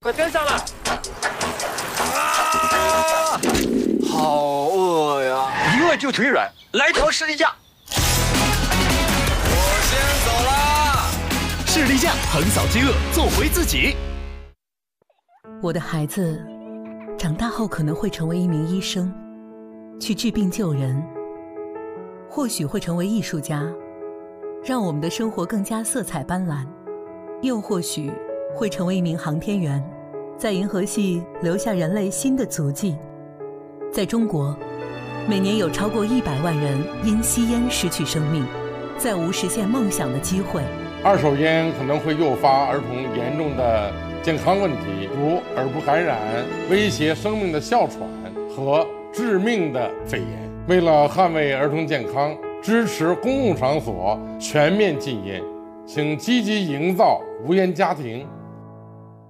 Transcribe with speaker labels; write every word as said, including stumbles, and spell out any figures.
Speaker 1: 快跟上了！
Speaker 2: 啊，好饿呀！
Speaker 3: 一饿就腿软，来条士力架。
Speaker 2: 我先走啦！
Speaker 4: 士力架横扫饥饿，做回自己。
Speaker 5: 我的孩子长大后可能会成为一名医生，去治病救人，或许会成为艺术家，让我们的生活更加色彩斑斓，又或许会成为一名航天员，在银河系留下人类新的足迹。在中国，每年有超过一百万人因吸烟失去生命，再无实现梦想的机会。
Speaker 6: 二手烟可能会诱发儿童严重的健康问题，如耳部感染、威胁生命的哮喘和致命的肺炎。为了捍卫儿童健康，支持公共场所全面禁烟，请积极营造无烟家庭，